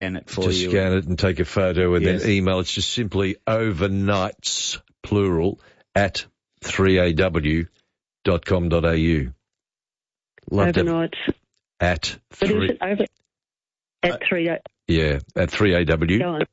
Scan it for just you. scan it and take a photo and then email. It's just simply overnights, plural, at 3aw.com.au. Overnights. At But is it over at 3? Yeah, at 3aw.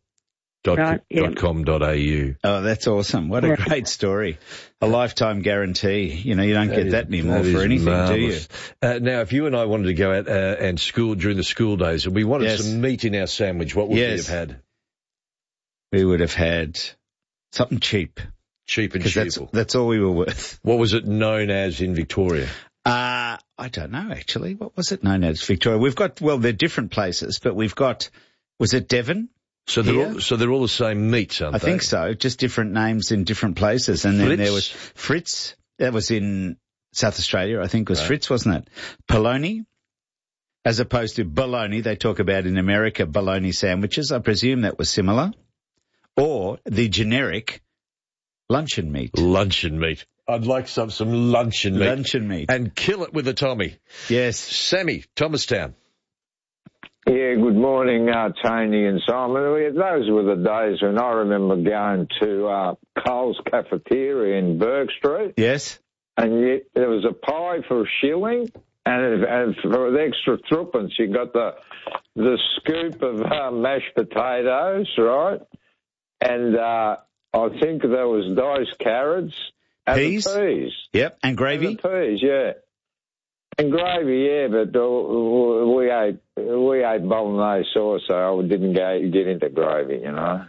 .com.au. Oh, that's awesome. What a great story. A lifetime guarantee. You know, you don't get that anymore for anything, marvelous. Do you? Now, if you and I wanted to go out and school during the school days and we wanted some meat in our sandwich, what would we have had? We would have had something cheap. Cheap and cheap. That's all we were worth. What was it known as in Victoria? I don't know, actually. What was it known as, Victoria? We've got, well, they're different places, but we've got, was it Devon? So they're all the same meats, aren't they? I think so, just different names in different places. And then there was Fritz, that was in South Australia, I think was Fritz, wasn't it? Polony, as opposed to bologna, they talk about in America bologna sandwiches. I presume that was similar. Or the generic luncheon meat. Luncheon meat. I'd like some luncheon meat. Luncheon meat. And kill it with a Tommy. Yes. Sammy, Thomastown. Yeah, good morning, Tony and Simon. Those were the days when I remember going to Coles Cafeteria in Burke Street. Yes. And there was a pie for $1, and for the extra threepence, you got the scoop of mashed potatoes, right? And I think there was diced carrots. Peas? Yep, and gravy? And the peas, yeah. And gravy, yeah, but we ate bolognese sauce, so I didn't get into gravy, you know.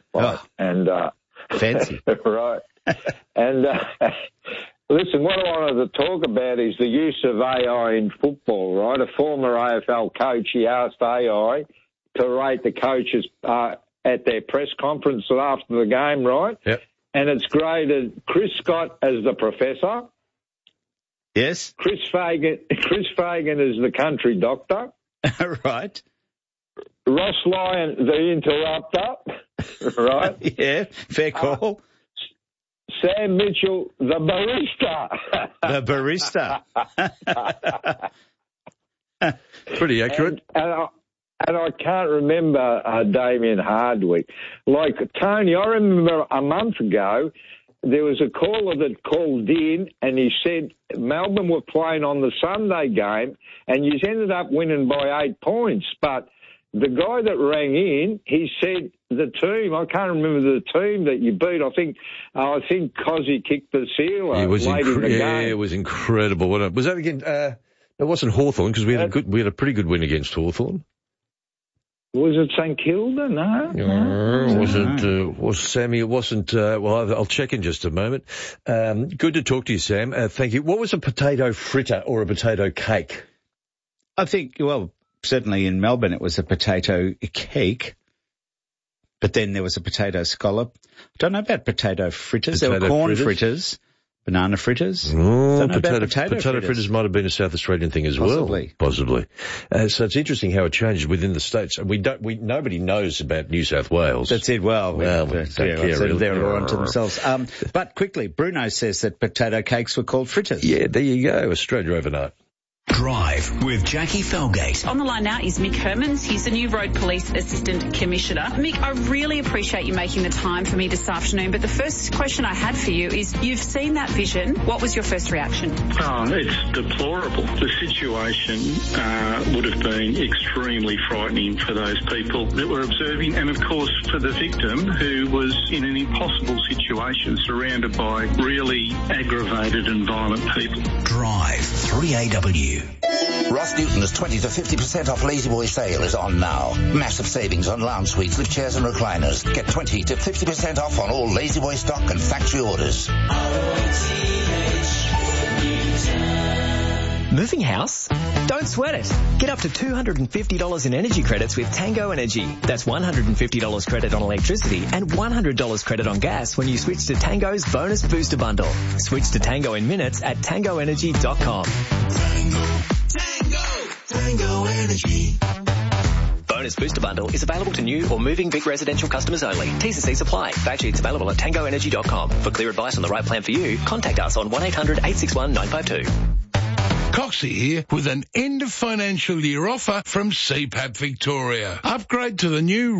Fancy. Right. And listen, what I wanted to talk about is the use of AI in football, right? A former AFL coach, he asked AI to rate the coaches at their press conference after the game, right? Yep. And it's graded Chris Scott as the professor. Yes. Chris Fagan is the country doctor. Right. Ross Lyon, the interrupter. Right. Yeah, fair call. Sam Mitchell, the barista. The barista. Pretty accurate. And I can't remember Damien Hardwick. Like, Tony, I remember a month ago, there was a caller that called in and he said Melbourne were playing on the Sunday game and you ended up winning by 8 points. But the guy that rang in, he said the team, I can't remember the team that you beat. I think Cozzy kicked the seal late in the game. Yeah, it was incredible. Was that again? It wasn't Hawthorn because we had a pretty good win against Hawthorn. Was it St Kilda? No. Was Sammy? It wasn't. Well, I'll check in just a moment. Good to talk to you, Sam. Thank you. What was a potato fritter or a potato cake? I think, well, certainly in Melbourne it was a potato cake, but then there was a potato scallop. I don't know about potato fritters. There were corn fritters. Banana fritters? Oh, potato fritters might have been a South Australian thing as well. Possibly. So it's interesting how it changes within the states. And nobody knows about New South Wales. That's it. Well, we don't care really. They're on to themselves. But quickly, Bruno says that potato cakes were called fritters. Yeah, there you go. Australia overnight. Drive with Jackie Felgate. On the line now is Mick Hermans. He's the new Road Police Assistant Commissioner. Mick, I really appreciate you making the time for me this afternoon, but the first question I had for you is, you've seen that vision. What was your first reaction? Oh, it's deplorable. The situation would have been extremely frightening for those people that were observing, and of course for the victim who was in an impossible situation surrounded by really aggravated and violent people. Drive 3AW. Ross Newton's 20 to 50% off Lazy Boy sale is on now. Massive savings on lounge suites, lift chairs and recliners. Get 20 to 50% off on all Lazy Boy stock and factory orders. Moving house? Don't sweat it. Get up to $250 in energy credits with Tango Energy. That's $150 credit on electricity and $100 credit on gas when you switch to Tango's Bonus Booster Bundle. Switch to Tango in minutes at tangoenergy.com. Tango Energy. Bonus Booster Bundle is available to new or moving Vic residential customers only. T's and C's apply. Fact sheets available at tangoenergy.com. For clear advice on the right plan for you, contact us on 1-800-861-952. Coxie here with an end of financial year offer from CPAP Victoria. Upgrade to the new